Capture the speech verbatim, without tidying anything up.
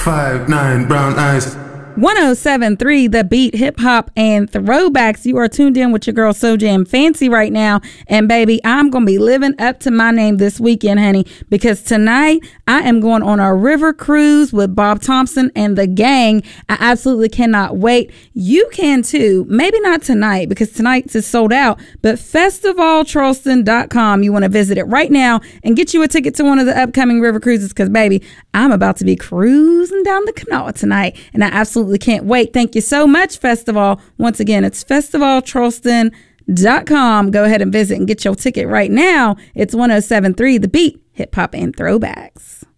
five nine brown eyes. one oh seven point three The Beat, hip hop and throwbacks. You are tuned in with your girl So Jam Fancy right now. And baby, I'm going to be living up to my name this weekend, honey, because tonight I am going on a river cruise with Bob Thompson and the gang. I absolutely cannot wait. You can too. Maybe not tonight because tonight's is sold out, but festival charleston dot com. You want to visit it right now and get you a ticket to one of the upcoming river cruises because, baby, I'm about to be cruising down the canal tonight, and I absolutely can't wait. Thank you so much, Festival. Once again, it's festival charleston dot com. Go ahead and visit and get your ticket right now. It's one oh seven point three The Beat, hip hop and throwbacks.